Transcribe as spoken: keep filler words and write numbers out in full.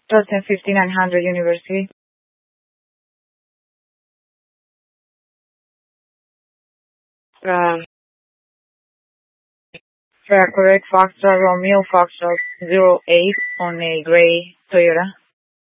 Dalton fifty-nine hundred University. Um, yeah, correct. Foxtrot Romeo Foxtrot zero eight on a gray Toyota.